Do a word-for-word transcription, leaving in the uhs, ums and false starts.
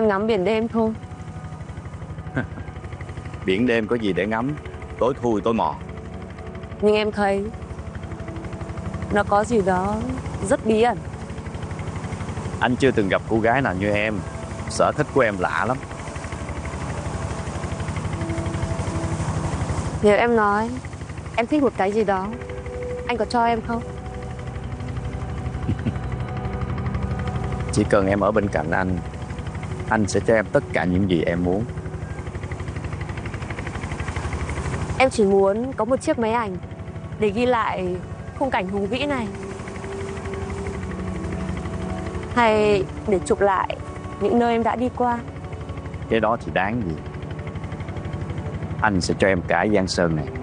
Em ngắm biển đêm thôi. Biển đêm có gì để ngắm, tối thui tối mò. Nhưng em thấy nó có gì đó rất bí ẩn. Anh chưa từng gặp cô gái nào như em. Sở thích của em lạ lắm. Nếu em nói em thích một cái gì đó, anh có cho em không? Chỉ cần em ở bên cạnh anh, anh sẽ cho em tất cả những gì em muốn. Em chỉ muốn có một chiếc máy ảnh để ghi lại khung cảnh hùng vĩ này, hay để chụp lại những nơi em đã đi qua. Cái đó thì đáng gì. Anh sẽ cho em cả Giang Sơn này.